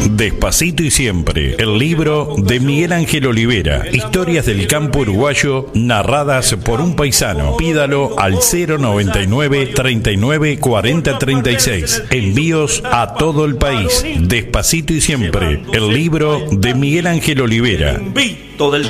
Despacito y siempre, el libro de Miguel Ángel Olivera. Historias del campo uruguayo narradas por un paisano. Pídalo al 099 39 40 36. Envíos a todo el país. Despacito y siempre, el libro de Miguel Ángel Olivera.